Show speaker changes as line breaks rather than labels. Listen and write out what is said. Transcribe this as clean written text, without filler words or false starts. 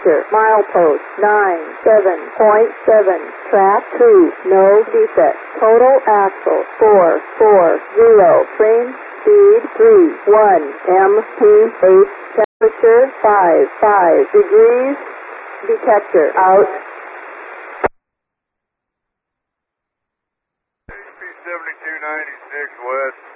detector, milepost 97.7, track 2, no defect, total axle 440, frame speed 31, MPH, temperature 55 degrees, detector out.
HP 7296 West.